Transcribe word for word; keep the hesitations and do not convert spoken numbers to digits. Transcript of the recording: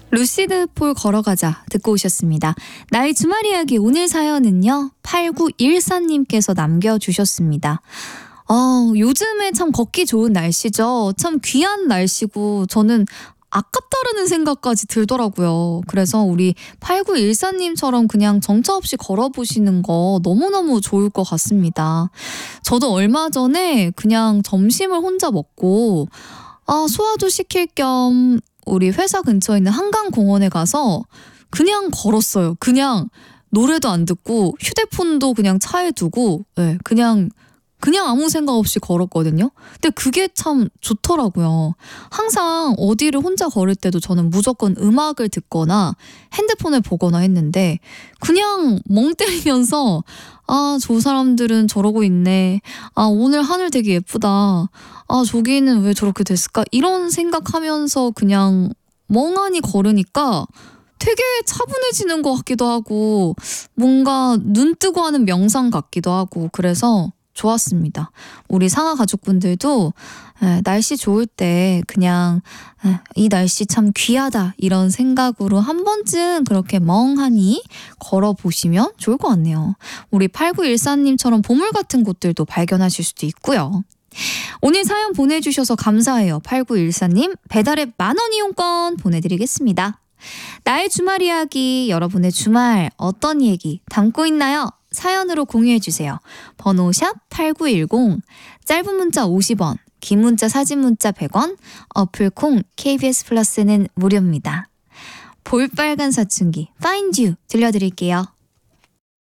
루시드 폴 걸어가자 듣고 오셨습니다. 나의 주말 이야기 오늘 사연은요. 팔구일사님께서 남겨주셨습니다. 어, 요즘에 참 걷기 좋은 날씨죠. 참 귀한 날씨고 저는 아깝다라는 생각까지 들더라고요. 그래서 우리 팔구일사님처럼 그냥 정처 없이 걸어보시는 거 너무너무 좋을 것 같습니다. 저도 얼마 전에 그냥 점심을 혼자 먹고 아, 소화도 시킬 겸 우리 회사 근처에 있는 한강공원에 가서 그냥 걸었어요. 그냥 노래도 안 듣고 휴대폰도 그냥 차에 두고 네, 그냥 그냥 아무 생각 없이 걸었거든요. 근데 그게 참 좋더라고요. 항상 어디를 혼자 걸을 때도 저는 무조건 음악을 듣거나 핸드폰을 보거나 했는데 그냥 멍 때리면서 아, 저 사람들은 저러고 있네. 아, 오늘 하늘 되게 예쁘다. 아, 저기는 왜 저렇게 됐을까? 이런 생각하면서 그냥 멍하니 걸으니까 되게 차분해지는 것 같기도 하고 뭔가 눈 뜨고 하는 명상 같기도 하고 그래서 좋았습니다. 우리 상하 가족분들도 에, 날씨 좋을 때 그냥 에, 이 날씨 참 귀하다 이런 생각으로 한 번쯤 그렇게 멍하니 걸어보시면 좋을 것 같네요. 우리 팔구일사님처럼 보물 같은 곳들도 발견하실 수도 있고요. 오늘 사연 보내주셔서 감사해요. 팔구일사님 배달앱 만원 이용권 보내드리겠습니다. 나의 주말 이야기, 여러분의 주말 어떤 얘기 담고 있나요? 사연으로 공유해주세요. 번호 샵 팔구일공, 짧은 문자 오십 원, 긴 문자 사진 문자 백 원, 어플 콩 케이비에스 플러스는 무료입니다. 볼빨간 사춘기 Find You 들려드릴게요.